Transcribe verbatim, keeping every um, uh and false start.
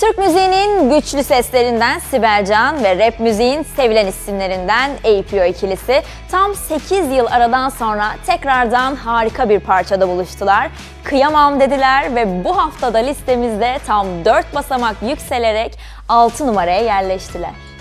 Türk müziğinin güçlü seslerinden Sibel Can ve rap müziğin sevilen isimlerinden A P O ikilisi tam sekiz yıl aradan sonra tekrardan harika bir parçada buluştular. Kıyamam dediler ve bu haftada listemizde tam dört basamak yükselerek altı numaraya yerleştiler.